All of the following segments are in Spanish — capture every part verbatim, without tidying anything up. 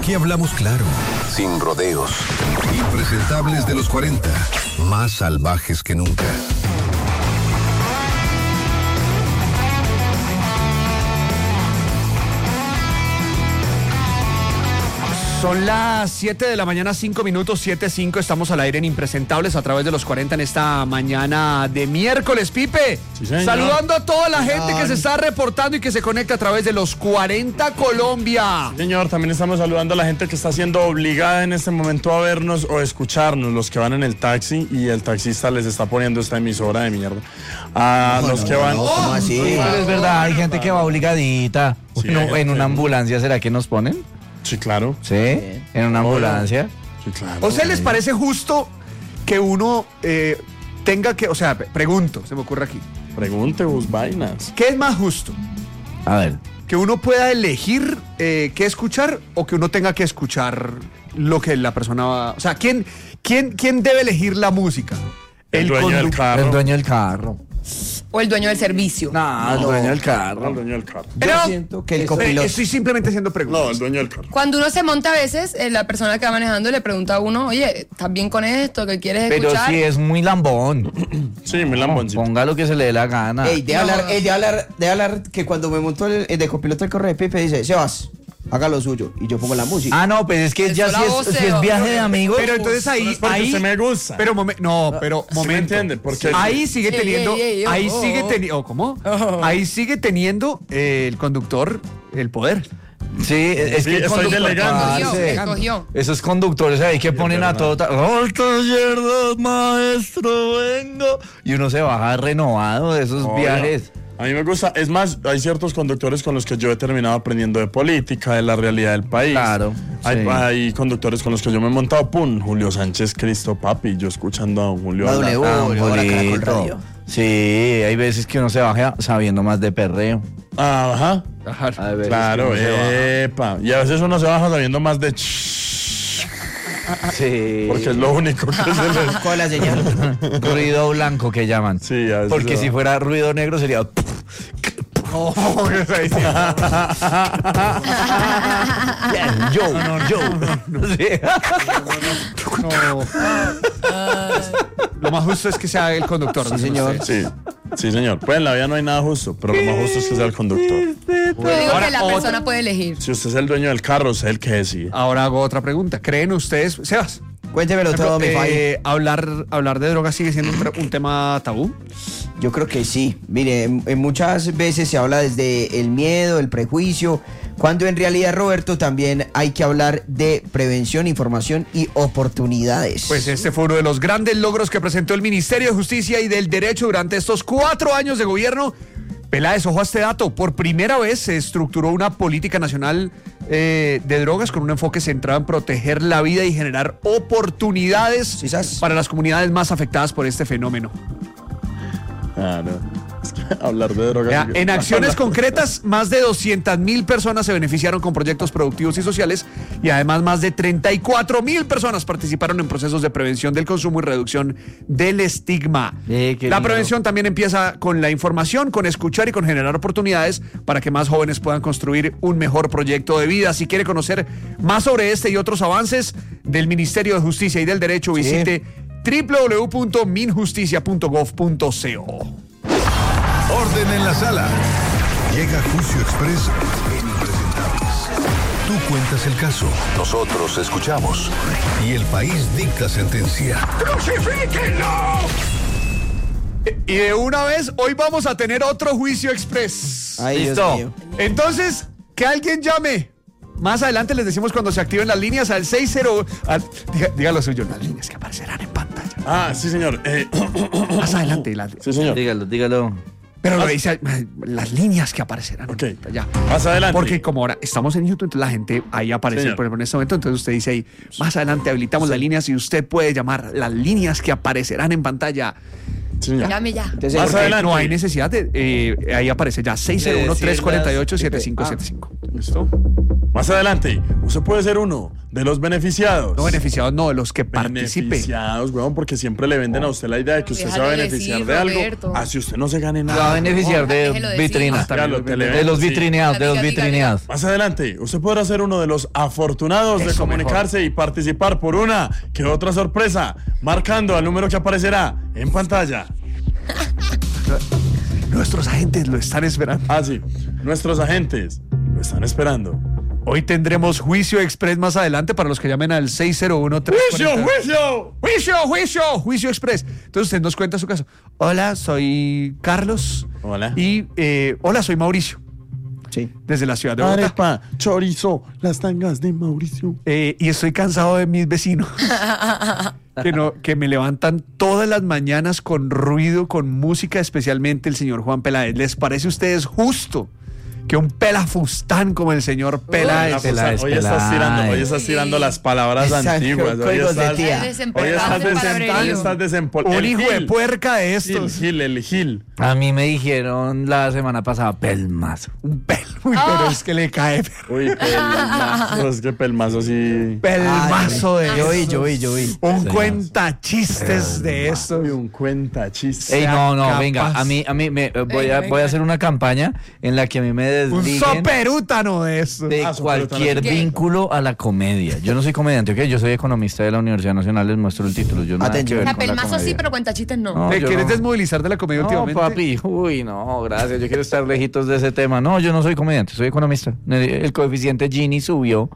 Aquí hablamos claro, sin rodeos. Impresentables de los cuarenta, más salvajes que nunca. Son las siete de la mañana, cinco minutos, siete cinco. Estamos al aire en Impresentables a través de los cuarenta en esta mañana de miércoles. Pipe, sí, saludando a toda la gente que se está reportando y que se conecta a través de los cuarenta Colombia. Sí, señor, también estamos saludando a la gente que está siendo obligada en este momento a vernos o escucharnos, los que van en el taxi y el taxista les está poniendo esta emisora de mierda. A no, los no, que van... No, ¿cómo así? Oh, es verdad, hay gente que va obligadita. Sí, no, en una sí. ambulancia, ¿será que nos ponen? Sí, claro. Sí, en una ambulancia. Sí, claro. ¿O sea, les parece justo que uno eh, tenga que, o sea, pregunto, se me ocurre aquí, Pregunte vos vainas. ¿qué es más justo? A ver. ¿Que uno pueda elegir eh, qué escuchar o que uno tenga que escuchar lo que la persona va... O sea, ¿quién, quién, quién debe elegir la música? El dueño del condu- carro. El dueño del carro. O el dueño del servicio. No, el No. dueño del No, carro. el dueño del carro. Yo Pero- siento que el Eh, copiloto. Estoy simplemente haciendo preguntas. No, el dueño del carro. Cuando uno se monta a veces, eh, la persona que va manejando le pregunta a uno, oye, ¿estás bien con esto? ¿Qué quieres Pero escuchar? si es muy lambón. Sí, me lamboncito. Ponga lo que se le dé la gana. Ey, de No. hablar, ey, de hablar, de hablar que cuando me montó el, el de copiloto del correo de Pipe dice, Sebas, haga lo suyo. Y yo pongo la música. Ah, no, pues es que Eso ya la si es, voz, si Seba. es viaje de amigos. Pero entonces ahí, es porque ahí usted me gusta. Pero momen- no, pero ¿Sí me momento. entiende? Porque- ahí sigue Ey, teniendo, ey, ey, oh, ahí oh, sigue oh. teniendo, ¿cómo? Oh. Ahí sigue teniendo eh, el conductor el poder. Sí, es Sí, que el estoy conductor- delegando. Ah, Escogió, sí. escogió. Esos conductores ahí que ponen a verdad. todo. ta- ¡Al taller del maestro vengo! Y uno se baja renovado de esos Obvio. viajes. A mí me gusta, es más, hay ciertos conductores con los que yo he terminado aprendiendo de política, de la realidad del país. Claro, Hay, sí. hay conductores con los que yo me he montado, pum, Julio Sánchez Cristo, papi, yo escuchando a don Julio. La hablar. W. Ah, Oh, ahora Caracol bonito. Radio. Sí, hay veces que uno se baja sabiendo más de perreo. Ajá, Hay veces claro, que uno se baja. epa. Y a veces uno se baja sabiendo más de Sí. porque es lo único que se les... ¿Cuál es la señal? Ruido blanco que llaman. Sí, a veces Porque se si va. fuera ruido negro sería. Oh, Yeah, yo, yo. Sí. no. Lo más justo es que sea el conductor. Sí, dicen señor. ustedes. Sí, sí, señor. Pues en la vida no hay nada justo, pero lo más justo es que sea el conductor. Yo digo Ahora, que la otra- persona puede elegir. Si usted es el dueño del carro, usted es el que decide. Ahora hago otra pregunta. ¿Creen ustedes, Sebas? Cuéntemelo todo, mi Fabi. eh, hablar, hablar de drogas sigue siendo un, pre- un tema tabú? Yo creo que sí. Mire, en- en muchas veces se habla desde el miedo, el prejuicio, cuando en realidad, Roberto, también hay que hablar de prevención, información y oportunidades. Pues este fue uno de los grandes logros que presentó el Ministerio de Justicia y del Derecho durante estos cuatro años de gobierno. Peláez, ojo a este dato. Por primera vez se estructuró una política nacional eh, de drogas con un enfoque centrado en proteger la vida y generar oportunidades Quizás. para las comunidades más afectadas por este fenómeno. Claro. Es que hablar de drogas. Vea, en acciones concretas, más de doscientas mil personas se beneficiaron con proyectos productivos y sociales y además más de treinta y cuatro mil personas participaron en procesos de prevención del consumo y reducción del estigma. Eh, qué la lindo. prevención también empieza con la información, con escuchar y con generar oportunidades para que más jóvenes puedan construir un mejor proyecto de vida. Si quiere conocer más sobre este y otros avances del Ministerio de Justicia y del Derecho, Sí. visite w w w punto minjusticia punto gov punto co. Orden en la sala. Llega Juicio Express en Impresentables. Tú cuentas el caso, nosotros escuchamos y el país dicta sentencia. ¡Crucifíquenlo! Y de una vez, hoy vamos a tener otro Juicio Express. Ay, Dios listo. mío. Entonces, que alguien llame. Más adelante les decimos cuando se activen las líneas al seis cero... Al, diga, diga lo suyo, las líneas que aparecerán en pantalla. Ah, sí, señor. Eh, Más adelante. Las, sí, señor. Dígalo, dígalo. pero lo dice, las líneas que aparecerán Ok. en pantalla. Más adelante. Porque como ahora estamos en YouTube, entonces la gente ahí aparece, Señor. por ejemplo, en este momento. Entonces usted dice ahí, más adelante habilitamos las líneas y usted puede llamar las líneas que aparecerán en pantalla. Sí, señor. Llame ya. Entonces, Más Porque adelante. no hay necesidad de. eh, ahí aparece ya seis cero uno, tres cuatro ocho, siete cinco siete cinco. ¿Listo? Más adelante, usted puede ser uno de los beneficiados. No beneficiados, no, los que participen. Beneficiados, weón, porque siempre le venden a usted la idea de que usted se va a Déjale beneficiar decir, de algo. Roberto. Así usted no se gane Se va a nada. beneficiar de déjelo decir. vitrinas. Ya lo te le De los sí. vitrineados, de los Diga, diga, vitrineados. Más adelante, usted podrá ser uno de los afortunados de Eso comunicarse y participar por una que otra sorpresa, marcando al número que aparecerá en pantalla. Nuestros agentes lo están esperando. Ah, sí, nuestros agentes lo están esperando. Hoy tendremos juicio express más adelante para los que llamen al seis cero uno, tres ¡Juicio, cuatro ocho. juicio! ¡Juicio, juicio! Juicio express. Entonces usted nos cuenta su caso. Hola, soy Carlos. Hola. Y eh, hola, soy Mauricio. Sí. Desde la ciudad de Bogotá. Arepa, chorizo, las tangas de Mauricio. Eh, y estoy cansado de mis vecinos. que, no, que me levantan todas las mañanas con ruido, con música, especialmente el señor Juan Peláez. ¿Les parece a ustedes justo que un pelafustán como el señor Peláez? Peláez, Hoy estás Peláez. tirando, hoy estás tirando las palabras Exacto, antiguas. Hoy códigos de estás, tía. hoy Desempolvado estás, de desem- palabrerío. hoy estás desempol- Un el hijo de Gil. puerca de Gil, estos. Gil, el Gil. A mí me dijeron la semana pasada pelmazo. Un pel. Uy, pero es que le cae Uy, pelmazo. Es que pelmazo sí. pelmazo de Yo vi, esos. yo vi, yo vi. Un Sí, cuenta chistes de esto. Uy, un cuenta chiste. Ey, Sea no, no, capaz. venga, a mí, a mí me, eh, voy, Venga, a, voy venga. a hacer una campaña en la que a mí me Un desliguen soperútano de esto. de Ah, súper cualquier ¿Qué? vínculo a la comedia. Yo no soy comediante, ¿ok? Yo soy economista de la Universidad Nacional, les muestro el título. Yo nada que Atención. ver La con la pelmazo sí, comedia. pero cuenta chistes no. No, ¿Te yo quieres no. desmovilizar de la comedia No, últimamente? papi, uy, no, gracias. Yo quiero estar lejitos de ese tema. No, yo no soy comediante, soy economista. El, el coeficiente Gini subió.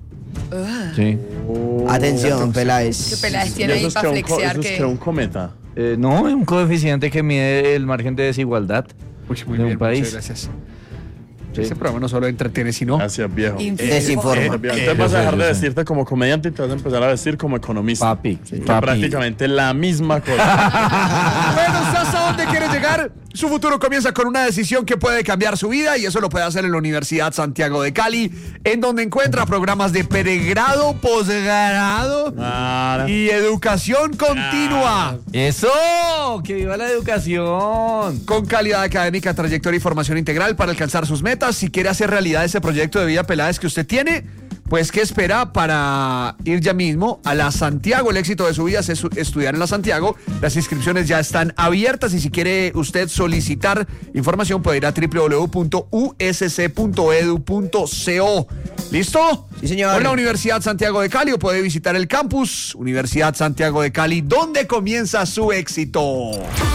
Sí. Atención, Peláez. Que Peláez Y tiene eso ahí es para que un co- flexear eso es que... que un cometa. Eh, no, es un coeficiente que mide el margen de desigualdad Uy, muy de bien, un país. muchas gracias. Ese programa no solo entretiene, sino... Gracias, viejo. Inf- Desinforma. Gracias, viejo. Entonces Eh, vas a yo dejar sé, de yo sé. vestirte como comediante y te vas a empezar a vestir como economista. Papi, Que papi. prácticamente la misma cosa. Bueno, ¿usted hasta dónde quiere llegar? Su futuro comienza con una decisión que puede cambiar su vida y eso lo puede hacer en la Universidad Santiago de Cali, en donde encuentra programas de pregrado, posgrado Ah, y educación continua. ¡Eso! ¡Que viva la educación! Con calidad académica, trayectoria y formación integral para alcanzar sus metas. Si quiere hacer realidad ese proyecto de vida Peláez que usted tiene, pues ¿qué espera para ir ya mismo a la Santiago? El éxito de su vida es estu- estudiar en la Santiago. Las inscripciones ya están abiertas y si quiere usted solicitar información puede ir a w w w punto u s c punto e d u punto co. ¿Listo? Sí, señor. Con la Universidad Santiago de Cali o puede visitar el campus Universidad Santiago de Cali, donde comienza su éxito.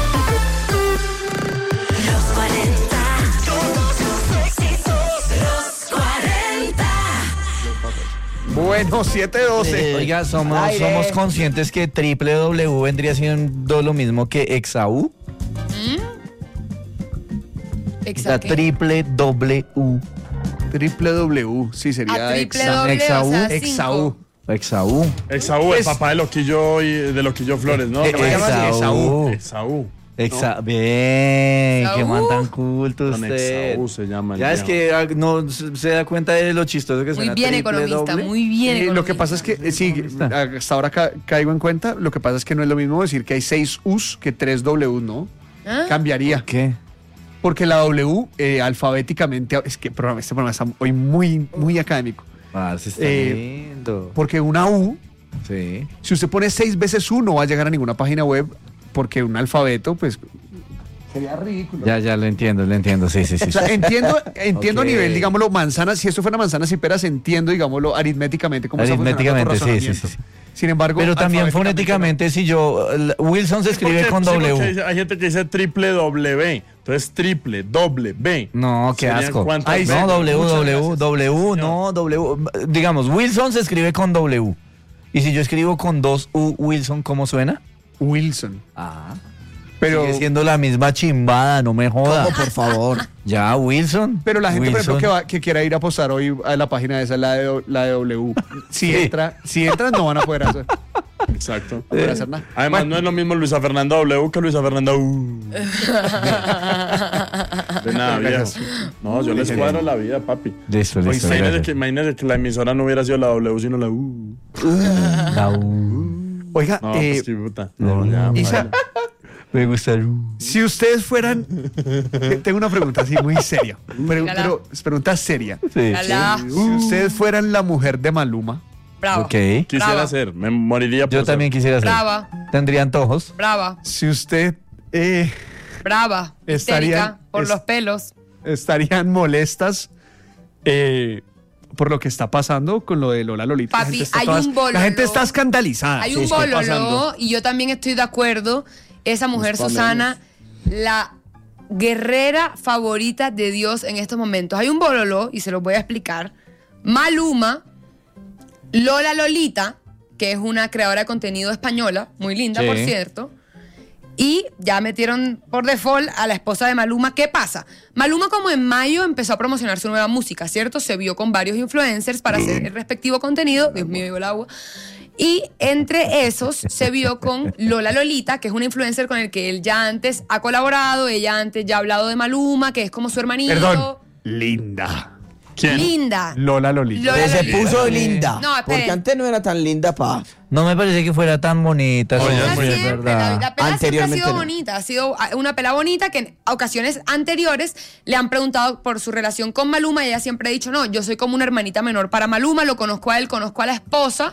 Los cuarenta, todos los éxitos, los cuarenta. Bueno, siete doce. Oiga, somos, Aire. somos conscientes que triple W vendría siendo lo mismo que Exaú. O sea, Exacto. triple W. Triple W, sí, sería A triple exa- doble, Exaú, o sea, Exaú. cinco. Exaú. Exaú, el Es- papá de Loquillo y de Loquillo Flores, ¿no? Eh, ¿Cómo se llama? Exaú. Exaú. Exa Bien, qué Exaú. man tan culto Don usted. Exaú se llama el Ya es viejo. que ah, no se se da cuenta de lo chistoso que Muy suena bien triple economista, doble. muy bien Eh, economista. lo que pasa es que, eh, sí, hasta ahora ca- caigo en cuenta, lo que pasa es que no es lo mismo decir que hay seis U's que tres W, ¿no? ¿Ah? Cambiaría. ¿Qué? Porque la W, eh, alfabéticamente, es que programa- este programa está hoy muy, muy académico. Parce, está Eh, lindo. Porque una U, Sí. si usted pone seis veces U, no va a llegar a ninguna página web, porque un alfabeto, pues, sería ridículo. Ya, ya lo entiendo, lo entiendo. Sí, sí, sí. O sea, entiendo, entiendo Ok. a nivel, digámoslo, manzanas, si esto fuera manzanas y peras, entiendo, digámoslo, aritméticamente cómo está funcionando tu Aritméticamente, sí, sí, razonamiento. sí, sí. Sin embargo, Pero también alfabéticamente fonéticamente, si yo. el- Wilson se escribe Porque- con sí, porque W. dice- hay gente que dice triple W. Entonces, triple, doble, B. No, qué ¿Serían asco. cuántas Ay, B? No, W, Muchas W, gracias. W, no, W. Digamos, Wilson se escribe con W. Y si yo escribo con dos U, Wilson, ¿cómo suena? Wilson. Ah. Pero, Sigue siendo la misma chimbada, no me joda. ¿Cómo, por favor? Ya, Wilson. pero la gente, por ejemplo, Wilson. que, va- que quiera ir a postar hoy a la página esa, la de, la de W, si, Sí. entra, si entran, no van a poder hacer, no Exacto. poder hacer nada. Además, Bueno, no es lo mismo Luisa Fernanda W que Luisa Fernanda U. De nada, viejo. No, yo les cuadro la vida, papi. Listo, listo. Imagínese gracias. que, imagínese que la emisora no hubiera sido la W, sino la U. La U. oiga, No, eh, pues qué puta. No, ya, Isa, baila. Me gusta el... Si ustedes fueran... Tengo una pregunta así muy seria. Pero, Dígala. pero es pregunta seria. Sí. Lala. Si ustedes fueran la mujer de Maluma, Brava. Ok. Quisiera Brava. ser, me moriría por Yo ser. también quisiera ser. Brava. Tendría antojos. Brava. si usted... eh, Brava. Estarían- Histérica. Por es- los pelos. estarían molestas eh, por lo que está pasando con lo de Lola Lolita. La Papi, gente está hay todas- un bololo. La gente está escandalizada. Hay sí, un está bololo pasando. y yo también estoy de acuerdo. Esa mujer Los Susana, la guerrera favorita de Dios en estos momentos. Hay un bololo y se los voy a explicar. Maluma, Lola Lolita, que es una creadora de contenido española, muy linda, Sí. por cierto. Y ya metieron por default a la esposa de Maluma. ¿Qué pasa? Maluma como en mayo empezó a promocionar su nueva música, ¿cierto? Se vio con varios influencers para hacer el respectivo contenido. Dios mío, llegó el agua. Y entre esos se vio con Lola Lolita, que es una influencer con el que él ya antes ha colaborado. Ella antes ya ha hablado de Maluma, que es como su hermanito. Perdón. Linda. ¿Quién? Linda. Lola Lolita. Lola Se Lolita. puso linda. No, esperen. porque antes no era tan linda, pa. No me parece que fuera tan bonita. Oye, sí, Ella muy es bien. siempre, la, verdad. la pela siempre ha Anteriormente sido no. bonita, ha sido una pela bonita que en ocasiones anteriores le han preguntado por su relación con Maluma y ella siempre ha dicho, no, yo soy como una hermanita menor para Maluma, lo conozco a él, conozco a la esposa.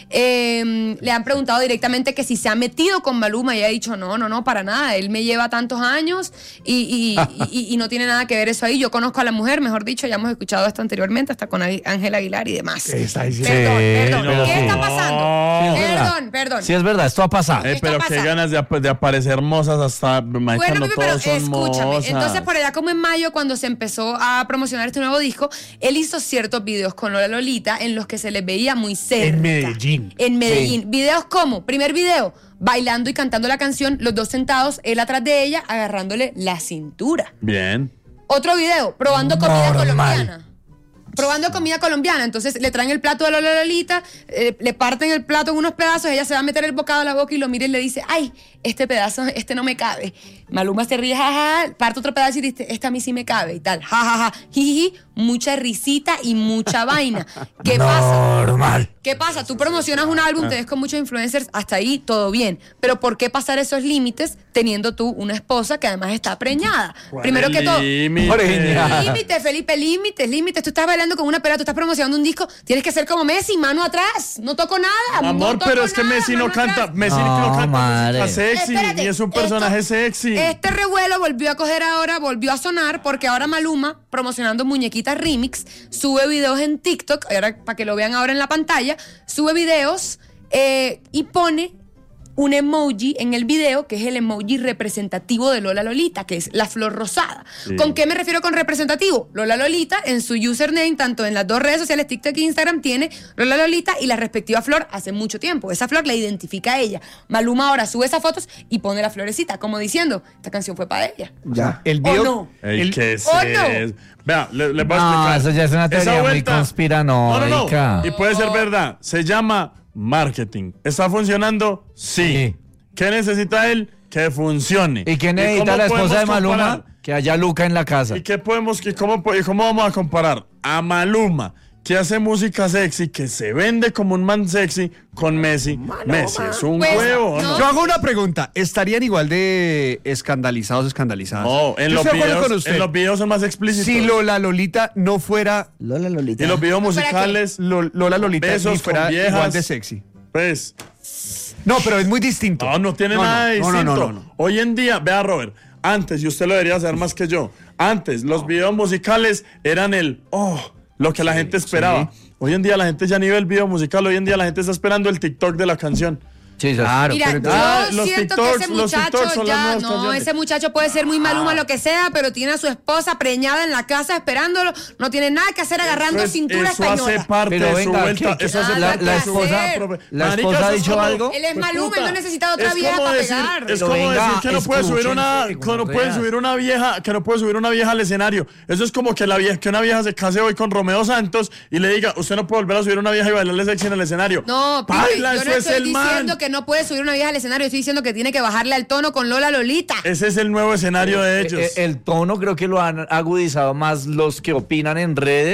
Eh, le han preguntado directamente que si se ha metido con Maluma y ella ha dicho, no, no, no, para nada, él me lleva tantos años y, y- y- y no tiene nada que ver eso ahí. Yo conozco a la mujer, mejor dicho, ya hemos escuchado esto anteriormente, hasta con Ángel Aguilar y demás. ¿Qué está diciendo? Perdón, Sí, perdón, pero ¿qué sí. está pasando? Sí, es verdad. Perdón, perdón. Sí, es verdad, esto ha pasado. Eh, Esto pero pasa. qué ganas de, ap- de aparecer hermosas hasta marica, Bueno, no Pipi, pero todos son escúchame. mozas. Entonces, por allá como en mayo, cuando se empezó a promocionar este nuevo disco, él hizo ciertos videos con Lola Lolita en los que se les veía muy cerca. En Medellín. En Medellín. Videos como, primer video, bailando y cantando la canción, los dos sentados, él atrás de ella, agarrándole la cintura. Bien. Otro video, probando comida Normal. colombiana. Probando comida colombiana. Entonces le traen el plato de Lola Lolita, eh, le parten el plato en unos pedazos, ella se va a meter el bocado a la boca y lo mira y le dice, ay, este pedazo, este no me cabe. Maluma se ríe, jajaja, parte otro pedazo y dice, este a mí sí me cabe y tal. Jajaja, jijiji, mucha risita y mucha vaina. ¿Qué pasa? Normal. ¿Qué pasa? Tú promocionas un álbum, te ves con muchos influencers, hasta ahí todo bien. Pero ¿por qué pasar esos límites teniendo tú una esposa que además está preñada? Primero que todo. Límite. Preñada. Límites, Felipe, límites, límites. Tú estás bailando con una pera, tú estás promocionando un disco, tienes que ser como Messi, mano atrás. No toco nada. Amor, no toco pero es que nada, Messi no mano canta, atrás. Messi No, no canta madre. música sexy, Espérate, ni es un personaje esto- sexy. Este revuelo volvió a coger ahora, volvió a sonar, porque ahora Maluma, promocionando Muñequita Remix, sube videos en TikTok, ahora para que lo vean ahora en la pantalla, sube videos eh, y pone un emoji en el video, que es el emoji representativo de Lola Lolita, que es la flor rosada. Sí. ¿Con qué me refiero con representativo? Lola Lolita, en su username, tanto en las dos redes sociales, TikTok e Instagram, tiene Lola Lolita y la respectiva flor hace mucho tiempo. Esa flor la identifica a ella. Maluma ahora sube esas fotos y pone la florecita, como diciendo, esta canción fue para ella. Ya. El ¿O video. no? Ey, el- ¿qué es ¿O no? eso? Vea, le, le voy a No, explicar. eso ya es una Esa teoría muy vuelta- conspiranoica. No, no, no. Y puede ser verdad. Se llama marketing. ¿Está funcionando? Sí. Sí. ¿Qué necesita él? Que funcione. ¿Y quién cómo necesita la esposa de podemos Maluma? comparar? Que haya Luca en la casa. ¿Y qué podemos, y cómo, po- y cómo vamos a comparar a Maluma, que hace música sexy, que se vende como un man sexy, con Messi? Messi es un Pues, huevo, ¿no? no. Yo hago una pregunta. ¿Estarían igual de escandalizados, escandalizadas? No, en Yo los, estoy de acuerdo videos, con usted. en los videos son más explícitos. Si Lola Lolita no fuera Lola Lolita. Y los videos ¿Para qué? musicales, Lo- Lola Lolita Besos ni fuera con viejas. igual de sexy. pues, No, pero es muy distinto. no, no tiene No, nada de no, no, distinto. no, no, no. Hoy en día, vea Robert, antes, y usted lo debería saber más que yo, antes los videos musicales eran el, oh, lo que la gente esperaba. Hoy en día la gente ya ni ve el video musical, hoy en día la gente está esperando el TikTok de la canción. Sí, Claro, Mira, pero yo Ah, los siento que TikToks, ese los muchacho TikToks son las ya, nuevas no, canciones. ese muchacho puede ser muy Maluma, lo que sea, pero tiene a su esposa preñada en la casa esperándolo, no tiene nada que hacer agarrando Pues, cintura eso española. hace parte Pero de su venga, vuelta. ¿qué- Eso qué- hace la- parte la de su vuelta. esposa- profe- la Marica, esposa eso ha es dicho como- algo. Él es Pues, Maluma, puta, él no necesita otra es vieja como para decir- pegar. Es Pero como venga, decir que no puede subir una, escúchense, que no puede gonorrea. subir una vieja, que no puede subir una vieja al escenario. Eso es como que la vieja, que una vieja se case hoy con Romeo Santos y le diga, usted no puede volver a subir una vieja y bailarle sexy en el escenario. No, Pipe, Paila, yo eso no es estoy el man. diciendo que no puede subir una vieja al escenario, estoy diciendo que tiene que bajarle al tono con Lola Lolita. Ese es el nuevo escenario de ellos. Eh, El tono creo que lo han agudizado más los que opinan en redes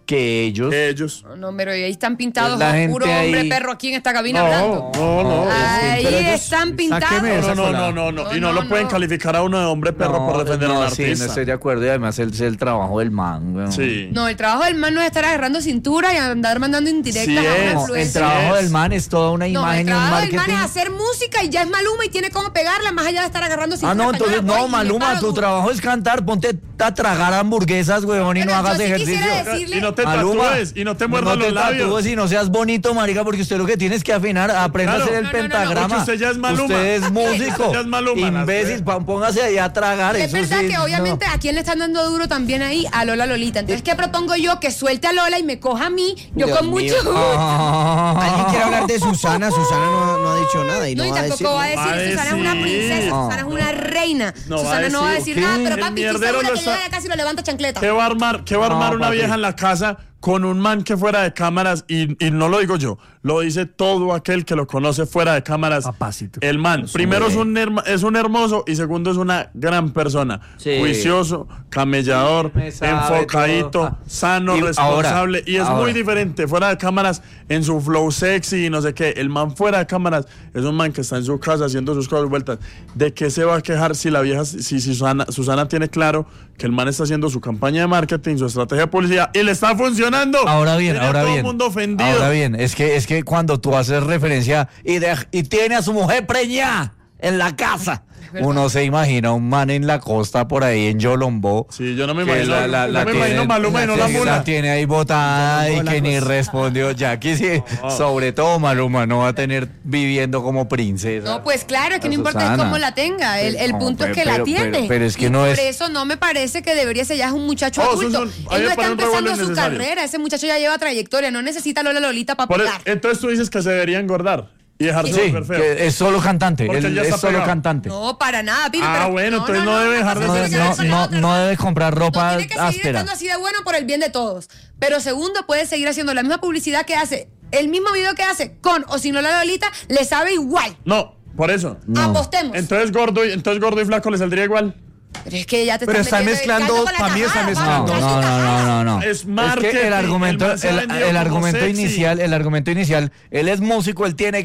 que ellos. Ellos. No, no, pero ahí están pintados La a gente puro hombre ahí- perro aquí en esta cabina No, hablando. no, no. Ahí pero ellos- están pintados. sáqueme esa No, no, colada. no, no, no. No, Y no, no, lo pueden no. calificar a uno de hombre perro No, por defender a un no, sí, no artista. estoy de acuerdo. Y además el, el trabajo del man, weón. Sí. No, el trabajo del man no es estar agarrando cintura y andar mandando indirectas Sí a una es. No, el influencer. trabajo es. del man es toda una No, el imagen y un trabajo del man marketing. es hacer música y ya es Maluma y tiene cómo pegarla más allá de estar agarrando cintura. Ah, no, entonces cañona, no, voy y me Maluma, paro tu duro. trabajo es cantar, ponte a tragar hamburguesas, weón, y Pero no hagas yo sí ejercicio. quisiera decirle- Y no te Maluma, tatúes, y no te muerdas no los labios. tatúes y no seas bonito, marica, porque usted lo que tiene es que afinar, aprenda Claro. a hacer el No, no, no, no, pentagrama. porque usted ya es Maluma. Usted es músico. Usted ya es Maluma, Imbécil, las- pa- póngase ahí a tragar. Es eso verdad sí, que obviamente no. a quién le están dando duro también ahí, a Lola Lolita. Entonces, ¿qué propongo yo? Que suelte a Lola y me coja a mí, yo Dios con mío. mucho gusto. ¿Alguien quiere hablar de Susana? Susana no, no ha dicho nada y no, No, y va a tampoco decir. va a decir, Va a Susana es una decir. princesa, No. Susana es una reina. No va a Susana no va a decir. decir nada, ¿Qué? pero El papi, estoy mierdero segura lo que está- llega casi lo levanta chancleta. ¿Qué va a armar, qué va a No, armar una papi. vieja en la casa con un man que fuera de cámaras? Y, y no lo digo yo, lo dice todo aquel que lo conoce fuera de cámaras. Papacito. El man, primero es un, herma- es un hermoso y segundo es una gran persona. Sí. Juicioso, camellador, Me sabe enfocadito, todo. Ah. sano, Y responsable. ahora, y es ahora. muy diferente fuera de cámaras en su flow sexy y no sé qué. El man fuera de cámaras es un man que está en su casa haciendo sus cosas vueltas. ¿De qué se va a quejar si la vieja, si, si Susana, Susana tiene claro que el man está haciendo su campaña de marketing, su estrategia de publicidad y le está funcionando? Ahora bien, Tiene a ahora todo bien. el mundo ofendido. Ahora bien, es que, es que cuando tú haces referencia y, de- y tiene a su mujer preñada en la casa, uno se imagina un man en la costa por ahí en Yolombó. Sí, yo no me que imagino, la- la- no la me tiene- imagino Maluma y no la que mula. la tiene ahí botada y Yolombó, que la ni cosa. respondió Jackie. Sí, sobre todo Maluma no va a tener viviendo como princesa. No, pues claro, es que A no importa es Susana. cómo la tenga. El, el No, punto pero- es que la pero- tiene. pero- pero es que y no por es- eso no me parece que debería ser ya es un muchacho Oh, eso es adulto. un- Él ahí no me está parece un revuelo empezando su innecesario. carrera. Ese muchacho ya lleva trayectoria. No necesita Lola Lolita para Por el- pegar. entonces tú dices que se debería engordar y dejarse Sí, volver feo. que es solo cantante. Porque Él él ya es está solo pegado. cantante. No, para nada, pibe. Ah, pero- bueno, entonces no debe dejar de No, tiene ser que no, ver con la no, otra no cosa. debe comprar No, ropa tiene que seguir áspera. estando así de bueno por el bien de todos. Pero segundo, puede seguir haciendo la misma publicidad que hace, el mismo video que hace con o sin Lola Lolita, le sabe igual. No, por eso. No. Apostemos. Entonces gordo, y, entonces gordo y flaco le saldría igual. Pero es que ya te Pero estás están metiendo el mezclando, caldo con la para mí están tajada, No, mezclando. vamos, no, casi no, tajada. no, no. Es Es marketing, que el argumento, el man se ha el, vendido el como argumento sexy. inicial, el argumento inicial, él es músico, él tiene